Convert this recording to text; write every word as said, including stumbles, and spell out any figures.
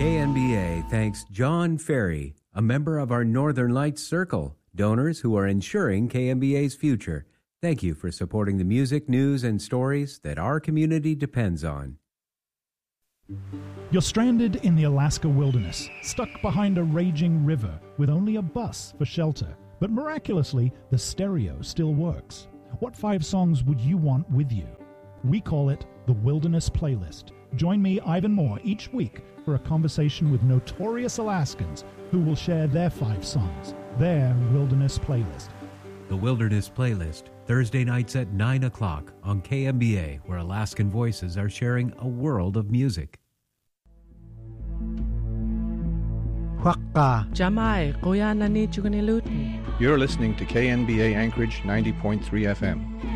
K N B A thanks John Ferry, a member of our Northern Lights Circle, donors who are ensuring K N B A's future. Thank you for supporting the music, news, and stories that our community depends on. You're stranded in the Alaska wilderness, stuck behind a raging river with only a bus for shelter. But miraculously, the stereo still works. What five songs would you want with you? We call it the Wilderness Playlist. Join me, Ivan Moore, each week for a conversation with notorious Alaskans who will share their five songs, their Wilderness Playlist. The Wilderness Playlist, Thursday nights at nine o'clock on K M B A, where Alaskan voices are sharing a world of music. Jamai, Koya Nani Chuganilutin. You're listening to K N B A Anchorage ninety point three F M.